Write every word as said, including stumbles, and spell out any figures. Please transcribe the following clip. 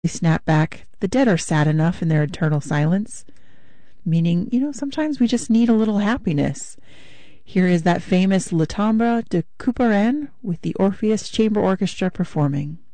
They snap back, "The dead are sad enough in their eternal silence." Meaning, you know, sometimes we just need a little happiness. Here is that famous Le Timbre de Couperin with the Orpheus Chamber Orchestra performing.